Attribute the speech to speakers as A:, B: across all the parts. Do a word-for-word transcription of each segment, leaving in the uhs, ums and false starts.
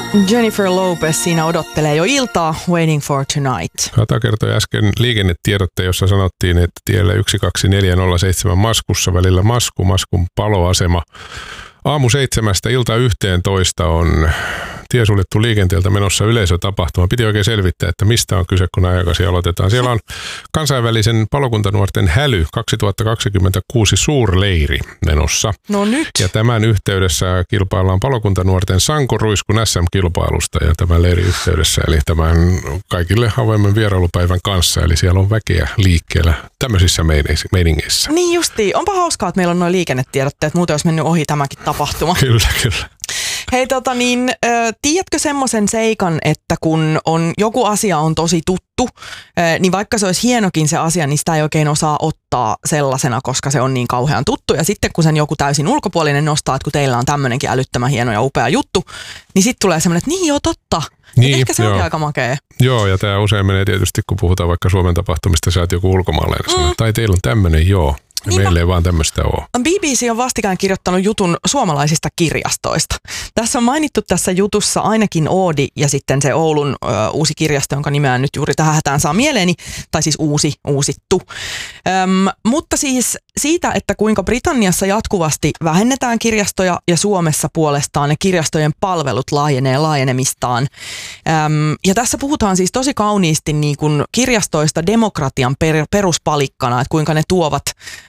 A: Jennifer Lopez siinä odottelee jo iltaa, Waiting for Tonight.
B: Kata kertoi äsken liikennetiedotte, jossa sanottiin, että tiellä yksi kaksi neljä nolla seitsemän Maskussa välillä Masku, Maskun paloasema. Aamu seitsemästä ilta yhteentoista on tie suljettu liikenteeltä menossa yleisötapahtuma. Piti oikein selvittää, että mistä on kyse, kun ajakasi aloitetaan. Siellä on kansainvälisen palokuntanuorten häly kaksituhattakaksikymmentäkuusi suurleiri menossa.
A: No nyt.
B: Ja tämän yhteydessä kilpaillaan palokuntanuorten sankoruiskun S M-kilpailusta ja tämän leirin yhteydessä, eli tämän kaikille avoimen vierailupäivän kanssa. Eli siellä on väkeä liikkeellä tämmöisissä meiningeissä.
A: Niin justiin. Onpa hauskaa, että meillä on noin liikennetiedotteet. Muuten olisi mennyt ohi tämäkin tapahtuma.
B: Kyllä, kyllä.
A: Hei tota niin, äh, tiedätkö semmoisen seikan, että kun on, joku asia on tosi tuttu, äh, niin vaikka se olisi hienokin se asia, niin sitä ei oikein osaa ottaa sellaisena, koska se on niin kauhean tuttu. Ja sitten kun sen joku täysin ulkopuolinen nostaa, että kun teillä on tämmöinenkin älyttömän hieno ja upea juttu, niin sitten tulee semmoinen, että niin joo totta. Niin, ehkä se on aika makea.
B: Joo, ja tämä usein menee tietysti, kun puhutaan vaikka Suomen tapahtumista, sä oot joku ulkomaalainen sanoo, mm. tai teillä on tämmöinen, joo. Ja niin meillä ei vaan tämmöistä ole.
A: B B C on vastikään kirjoittanut jutun suomalaisista kirjastoista. Tässä on mainittu tässä jutussa ainakin Oodi ja sitten se Oulun ö, uusi kirjasto, jonka nimeä nyt juuri tähän hätään saa mieleeni, tai siis uusi, uusittu. Öm, mutta siis siitä, että kuinka Britanniassa jatkuvasti vähennetään kirjastoja ja Suomessa puolestaan ne kirjastojen palvelut laajenee laajenemistaan. Öm, ja tässä puhutaan siis tosi kauniisti niin kuin kirjastoista demokratian per, peruspalikkana, että kuinka ne tuovat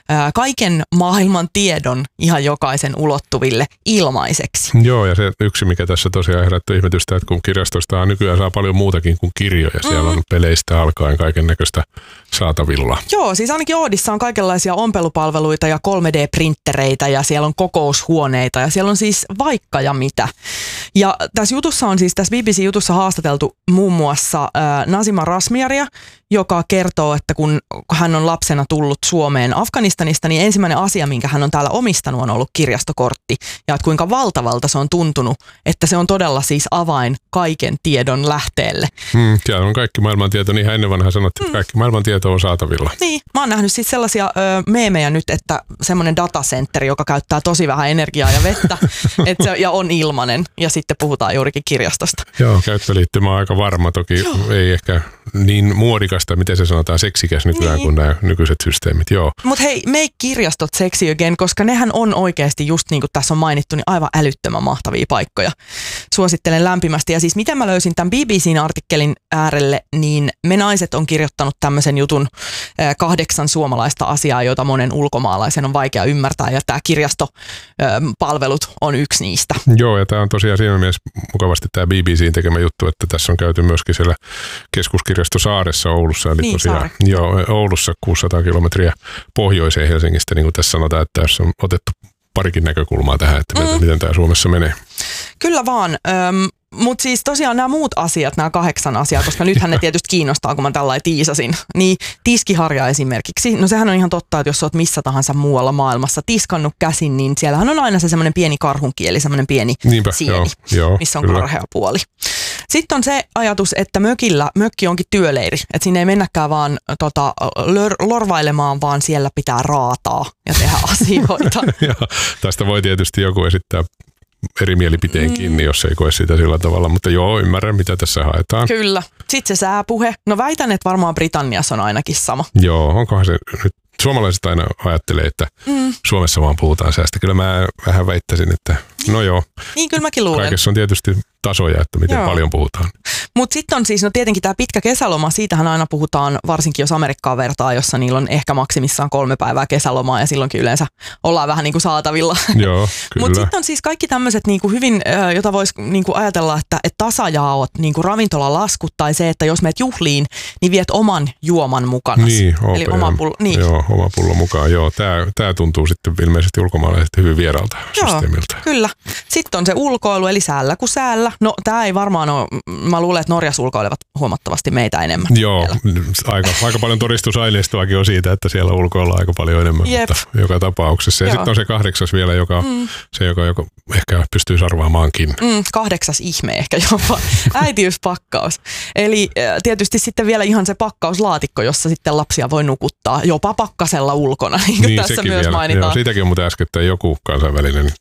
A: kaiken maailman tiedon ihan jokaisen ulottuville ilmaiseksi.
B: Joo, ja se yksi, mikä tässä tosiaan herättää ihmetystä, että kun kirjastosta nykyään saa paljon muutakin kuin kirjoja. Siellä mm. on peleistä alkaen kaiken näköistä saatavilla.
A: Joo, siis ainakin Oodissa on kaikenlaisia ompelupalveluita ja kolme D-printtereitä ja siellä on kokoushuoneita ja siellä on siis vaikka ja mitä. Ja tässä jutussa on siis, tässä B B C-jutussa haastateltu muun muassa äh, Nazima Razmyaria, joka kertoo, että kun hän on lapsena tullut Suomeen Afganistanista, niin ensimmäinen asia, minkä hän on täällä omistanut, on ollut kirjastokortti. Ja että kuinka valtavalta se on tuntunut, että se on todella siis avain kaiken tiedon lähteelle.
B: Mm, siellä on kaikki maailmantieto, niin ihan ennen vanha sanottiin, että kaikki maailmantieto on saatavilla.
A: Niin, mä oon nähnyt siis sellaisia ö, meemejä nyt, että semmoinen datacenteri, joka käyttää tosi vähän energiaa ja vettä, et se, ja on ilmanen, ja sitten puhutaan juurikin kirjastosta.
B: Joo, käyttöliittymä on aika varma, toki Joo. ei ehkä niin muodikasta, miten se sanotaan, seksikäs nykyään niin. kuin nämä nykyiset systeemit, joo.
A: Mutta hei, make kirjastot sexy again, koska nehän on oikeasti just niin kuin tässä on mainittu, niin aivan älyttömän mahtavia paikkoja. Suosittelen lämpimästi. Ja siis miten mä löysin tämän B B C:n artikkelin äärelle, niin me naiset on kirjoittanut tämmöisen jutun äh, kahdeksan suomalaista asiaa, joita monen ulkomaalaisen on vaikea ymmärtää, ja tämä kirjastopalvelut äh, on yksi niistä.
B: Joo, ja tämä on tosiaan siinä mielessä mukavasti tämä B B C:n tekemä juttu, että tässä on käyty myöskin siellä keskuskirjasto Saaressa Oulussa, eli
A: niin,
B: tosiaan joo, Oulussa kuusisataa kilometriä pohjoiseen Helsingistä, niin kuin tässä sanotaan, että tässä on otettu parikin näkökulmaa tähän, että mm. miten tämä Suomessa menee.
A: Kyllä vaan, öm, mutta siis tosiaan nämä muut asiat, nämä kahdeksan asiaa, koska nythän ne tietysti kiinnostaa, kun mä tällainen tiisasin, niin tiskiharja esimerkiksi, no sehän on ihan totta, että jos oot missä tahansa muualla maailmassa tiskannut käsin, niin siellähän on aina se semmoinen pieni karhunkieli, semmoinen pieni
B: Niinpä,
A: sieni,
B: joo, joo,
A: missä on
B: kyllä.
A: karhea puoli. Sitten on se ajatus, että mökillä, mökki onkin työleiri, että sinne ei mennäkään vaan tota, lor, lorvailemaan, vaan siellä pitää raataa ja tehdä asioita.
B: Ja, tästä voi tietysti joku esittää eri mielipiteenkin, mm. jos ei koe sitä sillä tavalla, mutta joo, ymmärrän, mitä tässä haetaan.
A: Kyllä. Sitten se sääpuhe. No väitän, että varmaan Britanniassa on ainakin sama.
B: Joo, onkohan se nyt, suomalaiset aina ajattelee, että mm. Suomessa vaan puhutaan säästä. Kyllä mä vähän väittäisin, että no joo.
A: Niin, kyllä mäkin luulen.
B: Kaikessa on tietysti tasoja, että miten joo. paljon puhutaan.
A: Mutta sitten on siis, no tietenkin tämä pitkä kesäloma, siitähän aina puhutaan, varsinkin jos Amerikkaan vertaa, jossa niillä on ehkä maksimissaan kolme päivää kesälomaa ja silloinkin yleensä ollaan vähän niin kuin saatavilla.
B: Joo, kyllä.
A: Mutta sitten on siis kaikki tämmöiset niin kuin hyvin, jota voisi niin kuin ajatella, että, että tasajaot, niin kuin ravintolalaskut tai se, että jos meet juhliin, niin viet oman juoman mukana.
B: Niin, O P M.
A: Eli oma pullo, niin.
B: Joo, oma pullo mukaan. Joo, tämä, tämä tuntuu sitten ilmeisesti ulkomaalaiset hyvin vieralta
A: Joo,
B: systeemiltä.
A: Kyllä. Sitten on se ulkoilu, eli säällä kuin säällä. No tämä ei varmaan ole, mä luulen, että Norjassa ulkoilevat huomattavasti meitä enemmän.
B: Joo, aika, aika paljon todistusaineistoakin on siitä, että siellä ulkoillaan aika paljon enemmän, Jep. mutta joka tapauksessa. Ja sitten on se kahdeksas vielä, joka, mm. se, joka, joka ehkä pystyy sarvaamaankin. Mm,
A: kahdeksas ihme ehkä jopa, äitiyspakkaus. Eli tietysti sitten vielä ihan se pakkauslaatikko, jossa sitten lapsia voi nukuttaa jopa pakkasella ulkona, niin kuin niin, tässä myös vielä mainitaan.
B: Joo, siitäkin on muuten äskettäin joku kansainvälinen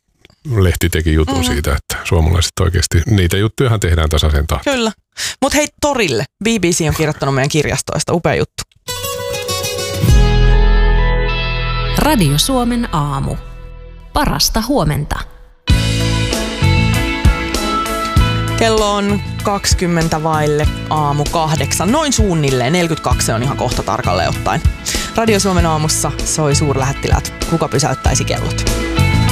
B: lehti teki jutun mm. siitä, että suomalaiset oikeasti, niitä juttujahan tehdään tasaisen tahtiin.
A: Kyllä. Mutta hei, torille. B B C on kirjoittanut meidän kirjastoista. Upea juttu.
C: Radio Suomen aamu. Parasta huomenta.
A: Kello on kaksikymmentä vaille aamu kahdeksan. Noin suunnilleen. neljäkymmentäkaksi on ihan kohta tarkalleen ottaen. Radio Suomen aamussa soi suurlähettiläät. Kuka pysäyttäisi kellot?